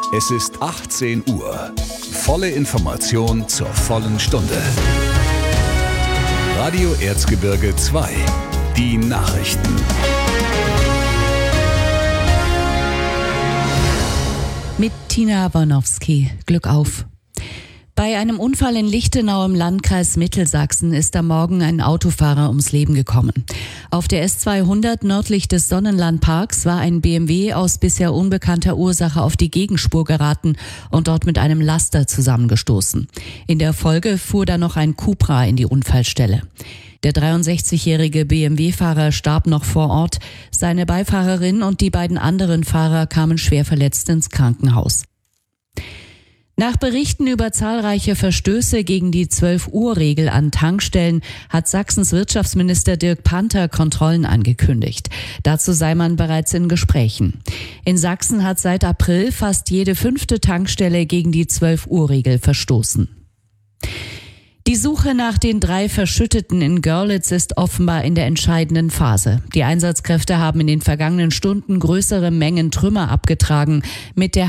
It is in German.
Es ist 18 Uhr. Volle Information zur vollen Stunde. Radio Erzgebirge 2. Die Nachrichten. Mit Tina Warnowski. Glück auf. Bei einem Unfall in Lichtenau im Landkreis Mittelsachsen ist am Morgen ein Autofahrer ums Leben gekommen. Auf der S200 nördlich des Sonnenlandparks war ein BMW aus bisher unbekannter Ursache auf die Gegenspur geraten und dort mit einem Laster zusammengestoßen. In der Folge fuhr dann noch ein Cupra in die Unfallstelle. Der 63-jährige BMW-Fahrer starb noch vor Ort. Seine Beifahrerin und die beiden anderen Fahrer kamen schwer verletzt ins Krankenhaus. Nach Berichten über zahlreiche Verstöße gegen die 12-Uhr-Regel an Tankstellen hat Sachsens Wirtschaftsminister Dirk Panther Kontrollen angekündigt. Dazu sei man bereits in Gesprächen. In Sachsen hat seit April fast jede 5. Tankstelle gegen die 12-Uhr-Regel verstoßen. Die Suche nach den 3 Verschütteten in Görlitz ist offenbar in der entscheidenden Phase. Die Einsatzkräfte haben in den vergangenen Stunden größere Mengen Trümmer abgetragen. Mit der